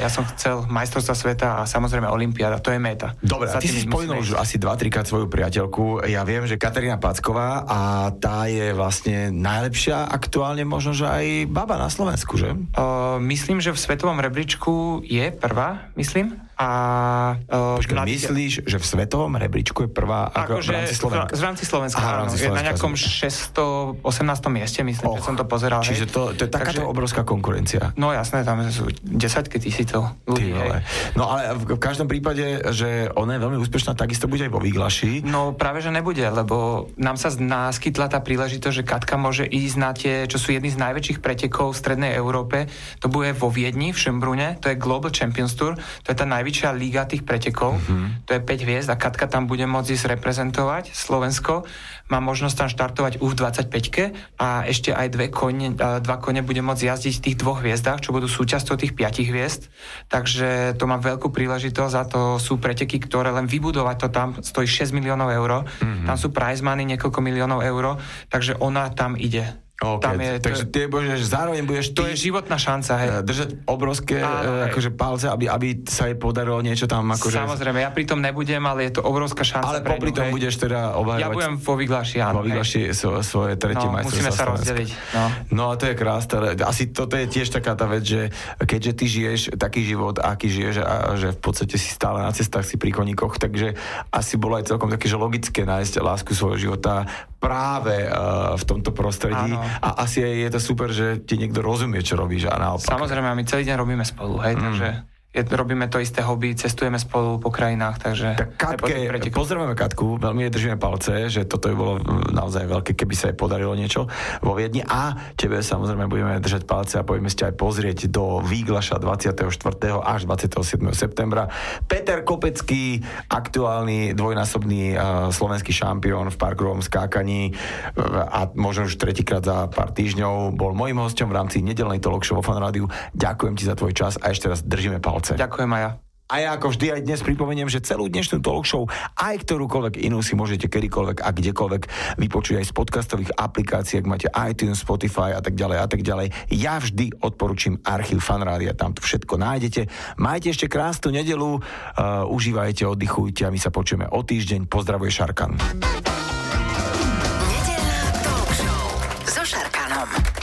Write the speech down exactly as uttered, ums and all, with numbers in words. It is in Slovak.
ja som chcel majstrovstvá sveta a samozrejme olympiáda, to je méta. Dobre, a ty si spomenul už asi dva tri krát svoju priateľku. Ja viem, že Katarína Packová a tá je vlastne najlepšia aktuálne možno, že aj baba na Slovensku, že? Uh, myslím, že v svetovom rebríčku je prvá, myslím. A uh, Počkaj, mladí... myslíš, že v svetovom rebríčku je prvá ako, ako v rámci Slovenska? V rámci Slovenska, Aha, áno. rámci Je Slovenska, na nejakom šesťstoosemnástom mieste, myslím, Och, že som to pozeral. Čiže to, to je takáto Takže... obrovská konkurencia. No jasné, tam sú desaťky tisícov ľudí. No ale v každom prípade, že ona je veľmi úspešná, takisto bude aj vo Výglaši. No práve, že nebude, lebo nám sa naskytla tá príležitosť, že Katka môže ísť na tie, čo sú jedny z najväčších pretekov v strednej Európe. To bude vo Viedni, v Schönbrunne, to je Global Champions Tour, to je tá najväčšia liga tých pretekov, mm-hmm. to je päť hviezd a Katka tam bude môcť ísť reprezentovať Slovensko. Má možnosť tam štartovať U v dvadsaťpäťke a ešte aj dve kone, dva kone bude môcť jazdiť v tých dvoch hviezdach, čo budú súčasťou tých piatich hviezd. Takže to má veľkú príležitosť a to sú preteky, ktoré len vybudovať to tam stojí šesť miliónov eur. Mm-hmm. Tam sú prize money niekoľko miliónov eur, takže ona tam ide. Okay, tam je, takže ty budeš, zároveň budeš to ty je životná šanca, hej. Držať obrovské áno, akože palce, aby, aby sa jej podarilo niečo tam akože... Samozrejme, ja pri tom nebudem, ale je to obrovská šanca. Ale popri tom budeš teda obhajovať... Ja budem vo Výglaši, áno. Vo Výglaši so, svoje tretie no, majstrovstvá. Musíme sa rozdeliť. No. no a to je krásne. Asi toto je tiež taká tá vec, že keďže ty žiješ taký život, aký žiješ a že v podstate si stále na cestách, si pri koníkoch, takže asi bolo aj celkom také, že logické nájsť lásku svojho života práve uh, v tomto prostredí. Áno. A asi je to super, že ti niekto rozumie, čo robíš a naopak. Samozrejme, my celý deň robíme spolu, hej, mm. takže je, robíme to isté hobby, cestujeme spolu po krajinách, takže... Tak Katke, pozdravujeme Katku, veľmi jej držíme palce, že toto by bolo naozaj veľké, keby sa jej podarilo niečo vo Viedni a tebe samozrejme budeme držať palce a poďme ste aj pozrieť do Výglaša dvadsiateho štvrtého až dvadsiateho siedmeho septembra. Peter Kopecký, aktuálny dvojnásobný uh, slovenský šampión v parkovom skákaní uh, a možno už tretíkrát za pár týždňov bol mojím hosťom v rámci nedeľnej talk show vo Fan Rádiu. Ďakujem ti za tvoj čas a ešte raz držíme palce. Ďakujem aj ja. A ja ako vždy aj dnes pripomeniem, že celú dnešnú talk show, aj ktorúkoľvek inú si môžete kedykoľvek a kdekoľvek vypočuť aj z podcastových aplikácií, ak máte iTunes, Spotify a tak ďalej a tak ďalej. Ja vždy odporúčam archív Fan Rádia, tam to všetko nájdete. Majte ešte krásnu nedeľu, uh, užívajte, oddychujte a my sa počujeme o týždeň. Pozdravuje Šarkan.